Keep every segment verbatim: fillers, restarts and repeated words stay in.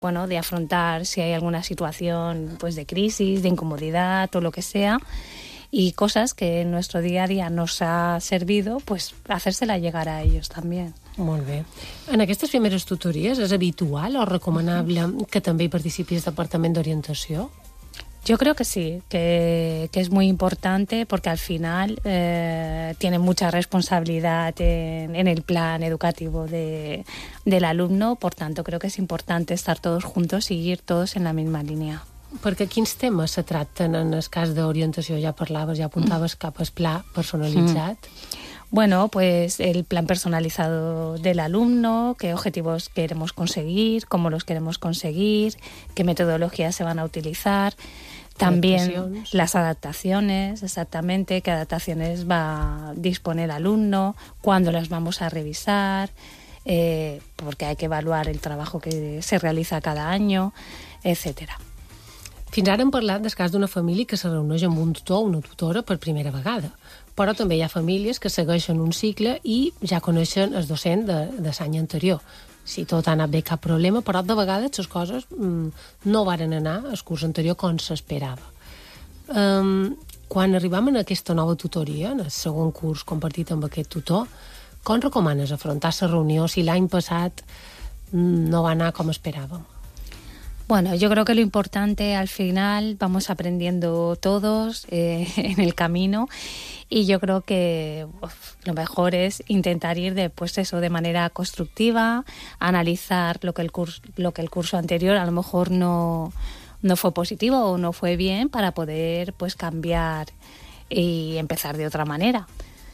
bueno, de afrontar si hay alguna situación pues de crisis, de incomodidad o lo que sea, y cosas que en nuestro día a día nos ha servido, pues hacérsela llegar a ellos también. Molt bé. En aquestes primeres tutories és habitual o recomanable que també hi participi el Departament d'Orientació? Yo creo que sí, que, que es muy importante porque al final eh, tiene mucha responsabilidad en, en el plan educativo de, del alumno, por tanto creo que es importante estar todos juntos y ir todos en la misma línea. Perquè quins temes se tracten en el cas d'orientació? Ja parlaves, ja apuntaves cap al pla personalitzat. Mm. Bueno, pues el plan personalizado del alumno, qué objetivos queremos conseguir, cómo los queremos conseguir, qué metodologías se van a utilizar. También las adaptaciones, exactamente, qué adaptaciones va a disponer el alumno, cuándo las vamos a revisar, eh, porque hay que evaluar el trabajo que se realiza cada año, etcétera. Fins ara hem parlat del cas d'una família que se reuneix amb un tutor o una tutora per primera vegada, però també hi ha famílies que segueixen un cicle i ja coneixen el docent de, de l'any anterior. Si tot ha anat bé, cap problema, però de vegades les coses mm, no varen anar al curs anterior com s'esperava. Um, quan arribam a aquesta nova tutoria, en el segon curs compartit amb aquest tutor, com recomanes afrontar la reunió si l'any passat mm, no va anar com esperàvem? Bueno, yo creo que lo importante al final vamos aprendiendo todos eh, en el camino y yo creo que uf, lo mejor es intentar ir de, pues eso, de manera constructiva, analizar lo que el curso, lo que el curso anterior a lo mejor no, no fue positivo o no fue bien para poder pues cambiar y empezar de otra manera.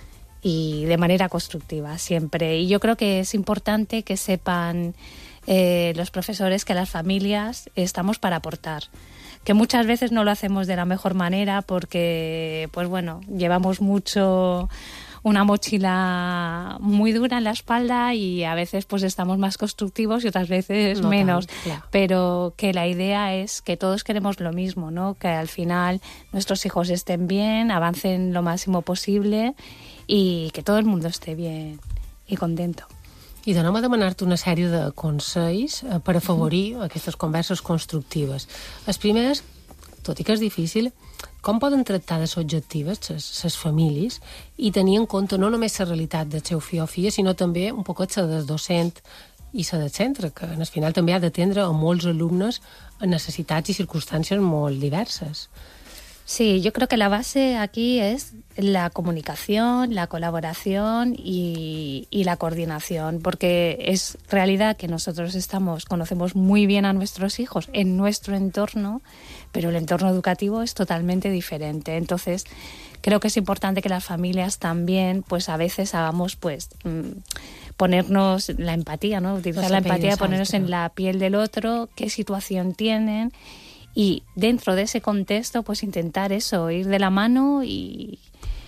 Y de manera constructiva siempre. Y yo creo que es importante que sepan eh, los profesores que las familias estamos para aportar. Que muchas veces no lo hacemos de la mejor manera porque, pues bueno, llevamos mucho una mochila muy dura en la espalda y a veces pues estamos más constructivos y otras veces no menos. Tanto, claro. Pero que la idea es que todos queremos lo mismo, ¿no? Que al final nuestros hijos estén bien, avancen lo máximo posible i que tot el món esté bien i contento. I d'anem a demanar-te una sèrie de consells per afavorir aquestes converses constructives. Els primers, tot i que és difícil, com poden tractar de ser objectives les famílies i tenir en compte no només la realitat del seu fill o filla, sinó també un poquet la del docent i la del centre, que al final també ha d'atendre a molts alumnes en necessitats i circumstàncies molt diverses. Sí, yo creo que la base aquí es la comunicación, la colaboración y, y la coordinación, porque es realidad que nosotros estamos, conocemos muy bien a nuestros hijos en nuestro entorno, pero el entorno educativo es totalmente diferente. Entonces, creo que es importante que las familias también, pues a veces hagamos, pues, mmm, ponernos la empatía, ¿no? Utilizar pues la empatía, ponernos en la piel del otro, qué situación tienen. Y dentro de ese contexto, pues intentar eso, ir de la mano i,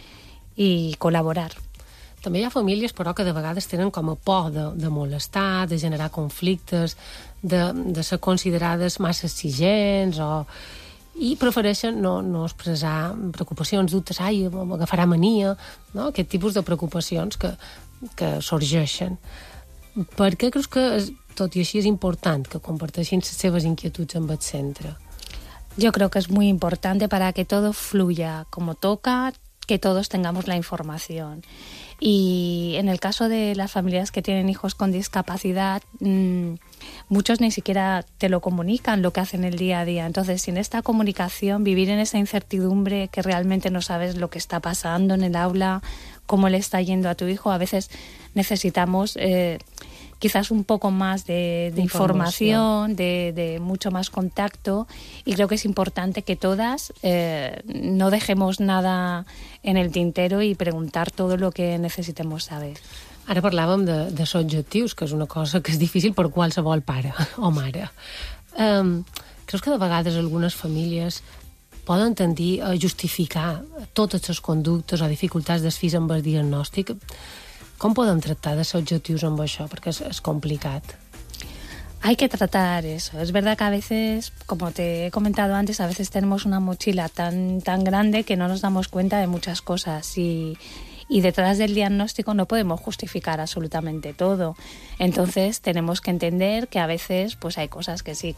i col·laborar. També hi ha famílies, però, que de vegades tenen com a por de, de molestar, de generar conflictes, de, de ser considerades massa exigents, o, i prefereixen no, no expressar preocupacions, dubtes, ai, m'agafarà mania, no? Aquest tipus de preocupacions que, que sorgeixen. Per què creus que, tot i així, és important que comparteixin les seves inquietuds amb el centre? Yo creo que es muy importante para que todo fluya como toca, que todos tengamos la información. Y en el caso de las familias que tienen hijos con discapacidad, mmm, muchos ni siquiera te lo comunican lo que hacen el día a día. Entonces, sin esta comunicación, vivir en esa incertidumbre que realmente no sabes lo que está pasando en el aula, cómo le está yendo a tu hijo, a veces necesitamos eh, quizás un poco más de, de información, información de, de mucho más contacto, y creo que es importante que todas eh, no dejemos nada en el tintero y preguntar todo lo que necesitemos saber. Ara parlàvem de, de ser objectius, que és una cosa que és difícil per qualsevol pare o mare. Um, creus que de vegades algunes famílies poden tendir a justificar totes les conductes o dificultats dels fills amb el diagnòstic? Com podem tractar de ser objectius amb això? Perquè és, es complicat. Hay que tratar eso. Es verdad que a veces, como te he comentado antes, a veces tenemos una mochila tan, tan grande que no nos damos cuenta de muchas cosas y, y detrás del diagnóstico no podemos justificar absolutamente todo. Entonces tenemos que entender que a veces pues hay cosas que sí